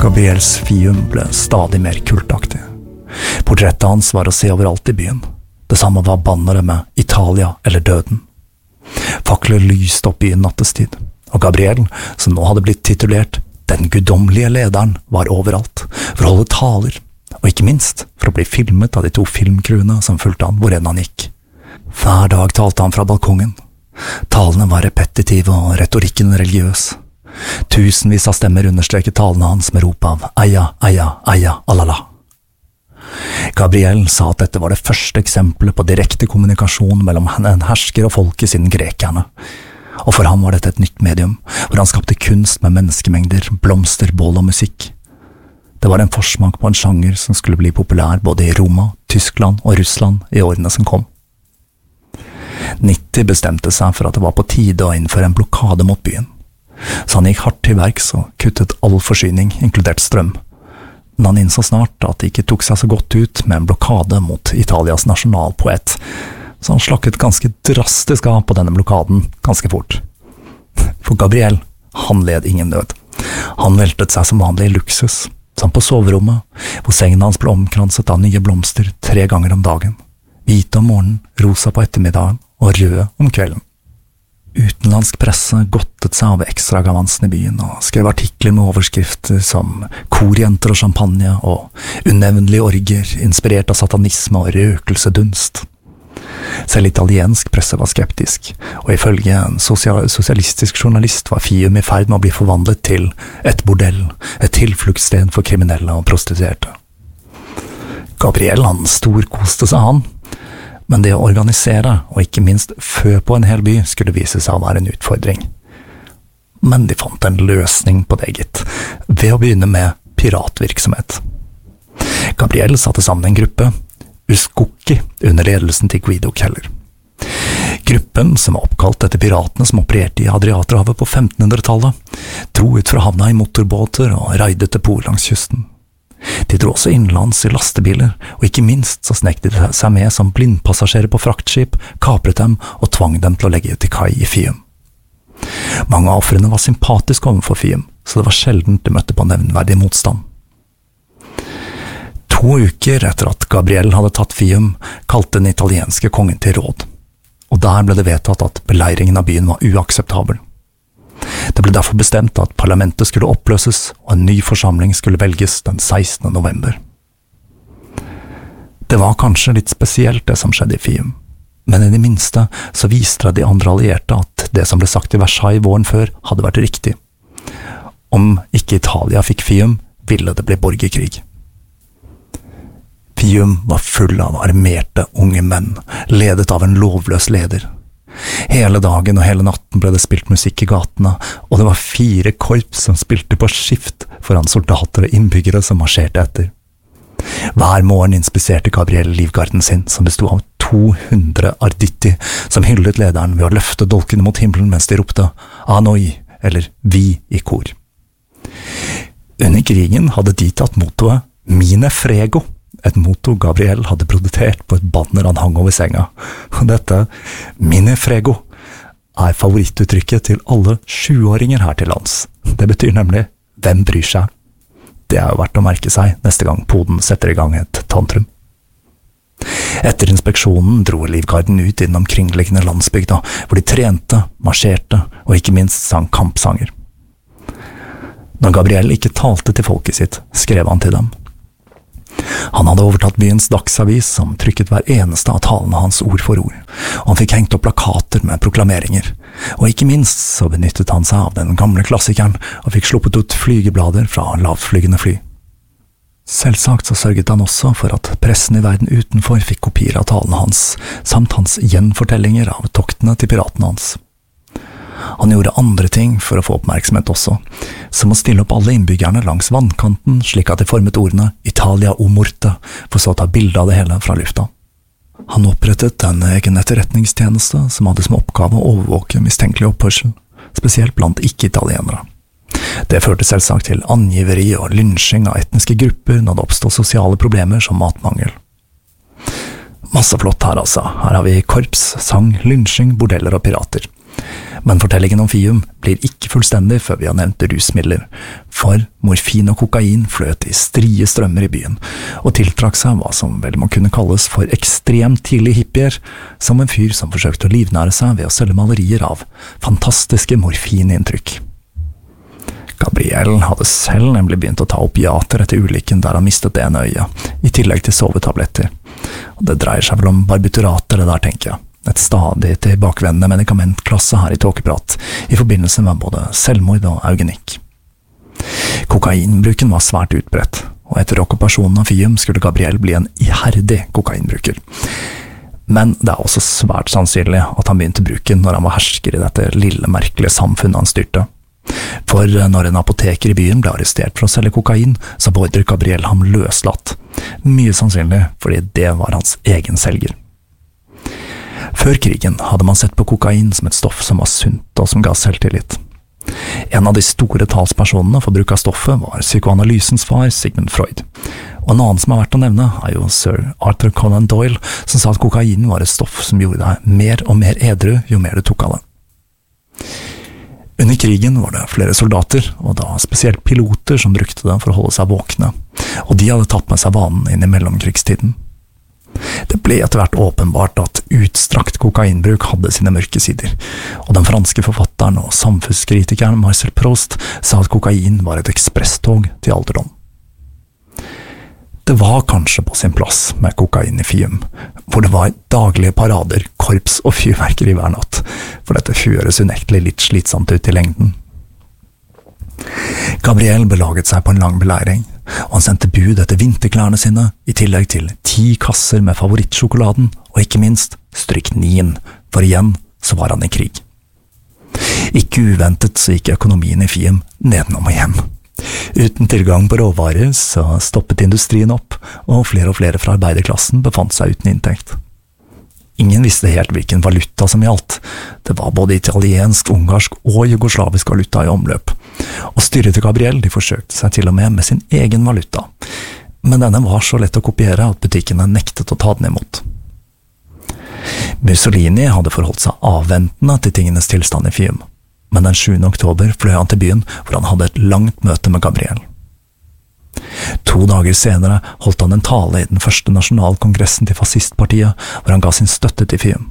Gabriels Fium ble stadig mer kultaktig. Portrettet hans var å se overalt i byen. Det samme var bannere med Italia eller døden. Fakler lyste opp byen nattestid, og Gabriel, som nå hadde blitt titulert «Den guddommelige lederen», var overalt, for å holde taler, og ikke minst for å bli filmet av de 2 filmcrewene som fulgte han hvor enn han gikk. Hver dag talte han fra balkongen. Talene var repetitive og retorikken religiøs. Tusenvis av stemmer understreket talene hans med rop av «Eia, eia, eia, alala». Gabriel sa at dette var det første eksempelet på direkte kommunikasjon mellom en hersker og folket siden grekerne, og for ham var dette et nytt medium, hvor han skapte kunst med menneskemengder, blomster, bål og musikk. Det var en forsmak på en sjanger som skulle bli populær både i Roma, Tyskland og Russland i årene som kom. Nitti bestemte seg for at det var på tide å innføre en blokade mot byen, så han gikk hardt til verks og kuttet all forsyning, inkludert strøm. Men han innså snart at det ikke tok seg så godt ut med en blokade mot Italias nasjonalpoet, så han slakket ganske drastisk av på denne blokaden ganske fort. For Gabriel, han led ingen nød. Han veltet seg som vanlig i luksus, som på soverommet, hvor sengen hans ble omkranset av nye blomster 3 ganger om dagen, hvite om morgenen, rosa på ettermiddagen og røde om kvelden. Utenlandsk presse gottet seg av ekstravagansen i byen og skrev artikler med overskrifter som «Korjenter og champagne» og «Unevnelige orger, inspirert av satanisme og røkelsedunst». Selv italiensk presse var skeptisk, og ifølge en sosialistisk journalist var Fium i ferd med å bli forvandlet til et bordell, et tilfluktssted for kriminelle og prostituerte. Gabriel, han storkoste seg han, men det å organisere, og ikke minst fø på en hel by, skulle vise seg å være en utfordring. Men de fant en løsning på det, gitt, ved å begynne med piratvirksomhet. Gabriel satte sammen en gruppe, Uskokki, under ledelsen til Guido Keller. Gruppen, som var oppkalt etter piratene som opererte i Adriaterhavet på 1500-tallet, dro ut fra havna i motorbåter og raidet til Pol langs kysten. De dro også innenlands i lastebiler, og ikke minst så snekte de seg med som blindpassasjerer på fraktskip, kapret dem og tvang dem til å legge til kai i Fium. Mange av ofrene var sympatiske overfor Fium, så det var sjelden de møtte på nevnverdig motstand. 2 uker etter at Gabriel hadde tatt Fium, kalte den italienske kongen til råd, og der ble det vedtatt at beleiringen av byen var uakseptabel. Det ble derfor bestemt at parlamentet skulle oppløses, og en ny forsamling skulle velges den 16. november. Det var kanskje litt spesielt det som skjedde i Fium, men i det minste så viste de andre allierte at det som ble sagt i Versailles våren før hadde vært riktig. Om ikke Italia fikk Fium, ville det bli borgerkrig. Fium var full av armerte unge menn, ledet av en lovløs leder. Hele dagen og hele natten ble det spilt musikk i gatene, og det var 4 korps som spilte på skift foran soldater og innbyggere som marsjerte etter. Hver morgen inspiserte Gabriel livgarden sin, som bestod av 200 arditti, som hyllet lederen ved å løfte dolkene mot himmelen mens de ropte «A noi», eller «Vi» i kor. Under krigen hadde de tatt mottoet «Mine frego», et motto Gabriel hadde produsert på et banner han hang over senga. Og dette, «Mine frego», er favorittuttrykket til alle 7-åringer her til lands. Det betyr nemlig «Hvem bryr seg?» Det er jo verdt å merke seg neste gang poden setter i gang et tantrum. Etter inspeksjonen dro livgarden ut i den omkringliggende landsbygda, hvor de trente, marsjerte og ikke minst sang kampsanger. Når Gabriel ikke talte til folket sitt, skrev han til dem. Han hadde overtatt byens dagsavis som trykket hver eneste av talene hans ord for ord, og han fikk hengt opp plakater med proklameringer, og ikke minst så benyttet han seg av den gamle klassikeren og fikk sluppet ut flygeblader fra lavtflygende fly. Selvsagt så sørget han også for at pressen i verden utenfor fikk kopier av talene hans, samt hans gjenfortellinger av toktene til piratene hans. Han gjorde andre ting for å få oppmerksomhet også, som å stille opp alle innbyggerne langs vannkanten slik at de formet ordene «Italia o morte», for så å ta bilde av det hele fra lufta. Han opprettet en egen etterretningstjeneste som hadde som oppgave å overvåke mistenkelig oppførsel, spesielt blant ikke-italienere. Det førte selvsagt til angiveri og lynsjing av etniske grupper når det oppstod sosiale problemer som matmangel. Masse flott her altså. Her har vi korps, sang, lynsjing, bordeller og pirater. Men fortellingen om Fium blir ikke fullstendig før vi har nevnt rusmidler, for morfin og kokain fløt i strie strømmer i byen, og tiltrakk seg hva som vel må kunne kalles for ekstremt tidlig hippier, som en fyr som forsøkte å livnære seg ved å selge malerier av fantastiske morfininntrykk. Gabriel hadde selv nemlig begynt å ta opiater etter ulykken der han mistet det ene øyet, i tillegg til sovetabletter. Og det dreier seg vel om barbiturater det der, tenker jeg. Et stadig tilbakevendende medikamentklasse her i Tåkeprat, i forbindelse med både selvmord og eugenikk. Kokainbruken var svært utbredt, og etter okkupasjonen av Fium skulle Gabriel bli en iherdig kokainbruker. Men det er også svært sannsynlig at han begynte bruken når han var hersker i dette lille, merkelige samfunnet han styrte. For når en apoteker i byen ble arrestert for å selge kokain, så beordret Gabriel ham løslatt. Mye sannsynlig fordi det var hans egen selger. Før krigen hadde man sett på kokain som et stoff som var sunt og som ga selvtillit. En av de store talspersonene for bruk av stoffet var psykoanalysens far, Sigmund Freud. Og en annen som er verdt å nevne er jo sir Arthur Conan Doyle, som sa at kokain var et stoff som gjorde deg mer og mer edru jo mer du tok av det. Under krigen var det flere soldater, og da spesielt piloter, som brukte det for å holde seg våkne, og de hadde tatt med seg vanen inn i mellomkrigstiden. Det ble etter hvert åpenbart at utstrakt kokainbruk hadde sine mørke sider, og den franske forfatteren og samfunnskritikeren Marcel Proust sa at kokain var et ekspresstog til alderdom. Det var kanskje på sin plass med kokain i Fium, hvor det var daglige parader, korps og fyrverkeri hver natt, for dette høres unektelig litt slitsomt ut i lengden. Gabriel belaget seg på en lang beleiring, og han sendte bud etter vinterklærne sine, i tillegg til 10 kasser med favorittsjokoladen, og ikke minst stryknin, for igjen så var han i krig. Ikke uventet så gikk økonomien i Fium nedenom og hjem. Uten tilgang på råvarer så stoppet industrien opp, og flere fra arbeiderklassen befant seg uten inntekt. Ingen visste helt hvilken valuta som gjaldt. Det var både italiensk, ungarsk og jugoslavisk valuta i omløp, og styret til Gabriel de forsøkte seg til og med sin egen valuta, men denne var så lett å kopiere at butikkene nektet å ta den imot. Mussolini hadde forholdt seg avventende til tingenes tilstand i Fium, men den 7. oktober fløy han til byen hvor han hadde et langt møte med Gabriel. 2 dager senere holdt han en tale i den første nasjonalkongressen til fascistpartiet, hvor han ga sin støtte til Fium.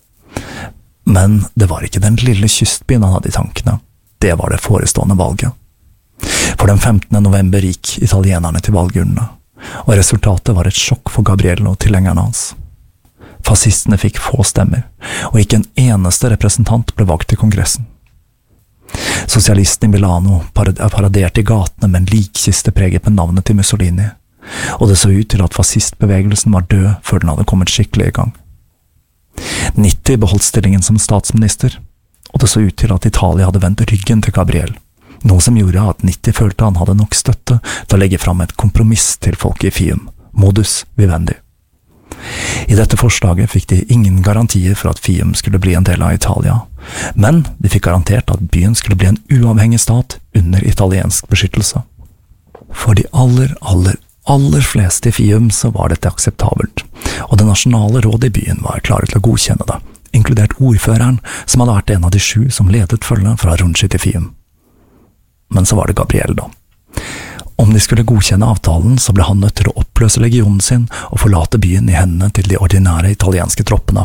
Men det var ikke den lille kystbyen han hadde i tankene, det var det forestående valget. For den 15. november gikk italienerne til valgurnene, og resultatet var et sjokk for Gabriel og tilhengerne hans. Fascistene fikk få stemmer, og ikke en eneste representant ble valgt til kongressen. Sosialisten i Milano paraderte i gatene med en likkiste preget med navnet til Mussolini, og det så ut til at fascistbevegelsen var død før den hadde kommet skikkelig i gang. Nitti beholdt stillingen som statsminister, og det så ut til at Italia hadde vendt ryggen til Gabriel, noe som gjorde at Nitti følte han hadde nok støtte til å legge fram et kompromiss til folket i Fium, modus vivendi. I dette forslaget fikk de ingen garantier for at Fium skulle bli en del av Italia, men de fikk garantert at byen skulle bli en uavhengig stat under italiensk beskyttelse. For de aller fleste i Fium så var dette akseptabelt, og det nasjonale rådet i byen var klare til å godkjenne det, inkludert ordføreren, som hadde vært en av de 7 som ledet følget fra Runci til Fium. Men så var det Gabriel da. Om de skulle godkjenne avtalen, så ble han nødt til å oppløse legionen sin og forlate byen i hendene til de ordinære italienske troppene.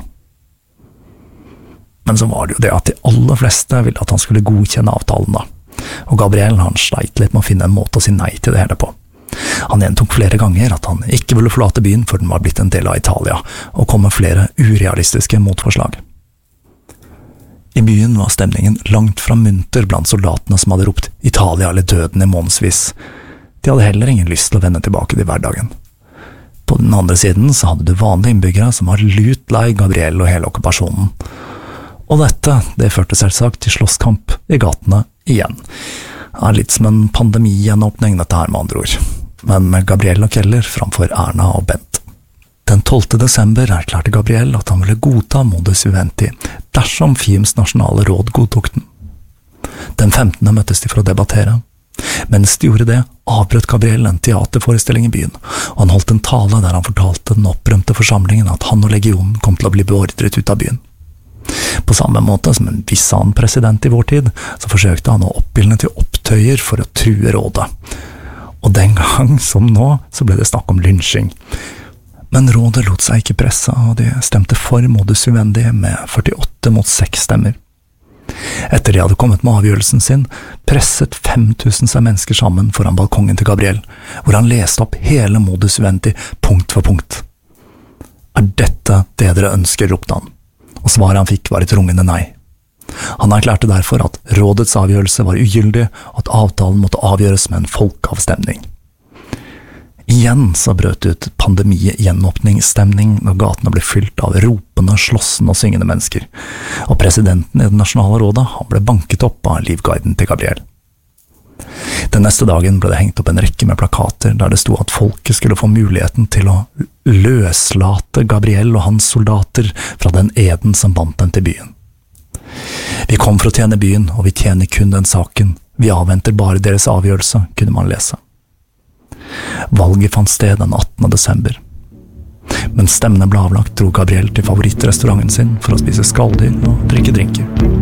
Men så var det jo det at de aller fleste ville at han skulle godkjenne avtalen da, og Gabriel han sleit litt med å finne en måte å si nei til det hele på. Han gjentok flere ganger at han ikke ville forlate byen før den var blitt en del av Italia, og kom med flere urealistiske motforslag. I byen var stemningen langt fra munter blant soldatene som hadde ropt «Italia eller døden» i månedsvis. De hadde heller ingen lyst til å vende tilbake til hverdagen. På den andre siden så hadde du vanlige innbyggere som var lut lei Gabriel og hele okkupasjonen. Og dette, det førte selvsagt til slåsskamp i gatene igjen. Det er litt som en pandemigjenåpning dette her med andre ord, men med Gabriel og Keller framfor Erna og Bent. Den 12. desember erklærte Gabriel at han ville godta modus vivendi dersom Fiums nasjonale råd godtok den. Den 15. møttes de for å debattere. Mens de gjorde det, avbrøt Gabriel en teaterforestilling i byen, og han holdt en tale der han fortalte den opprømte forsamlingen at han og legionen kom til å bli beordret ut av byen. På samme måte som en viss annen president i vår tid, så forsøkte han å oppildne til opptøyer for å true rådet. Og den gang som nå, så ble det snakk om lynsjing. Men rådet lot seg ikke presse, og de stemte for modus vivendi med 48 mot 6 stemmer. Etter de hadde kommet med avgjørelsen sin, presset 5000 seg mennesker sammen foran balkongen til Gabriel, hvor han leste opp hele modus vivendi punkt for punkt. «Er dette det dere ønsker?» ropte han, og svaret han fikk var et rungende nei. Han erklærte derfor at rådets avgjørelse var ugyldig, og at avtalen måtte avgjøres med en folkeavstemning. Igjen så brøt ut pandemi-gjenåpningsstemning når gatene ble fylt av ropende, slåssende og syngende mennesker, og presidenten i det nasjonale rådet han ble banket opp av livguiden til Gabriel. Den neste dagen ble det hengt opp en rekke med plakater der det sto at folket skulle få muligheten til å løslate Gabriel og hans soldater fra den eden som bandt dem til byen. Vi kom for å tjene byen, og vi tjener kun den saken. Vi avventer bare deres avgjørelse, kunne man lese. Valget fant sted den 18. desember. Mens stemmene ble avlagt, dro Gabriel til favorittrestauranten sin for å spise skalldyr og drikke drinker.